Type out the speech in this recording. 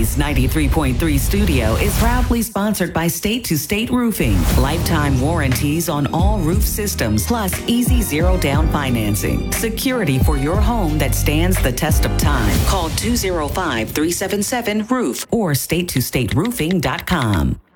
Blaze 93.3 Studio is proudly sponsored by State to State Roofing. Lifetime warranties on all roof systems, plus easy zero down financing. Security for your home that stands the test of time. Call 205-377-ROOF or statetostateroofing.com.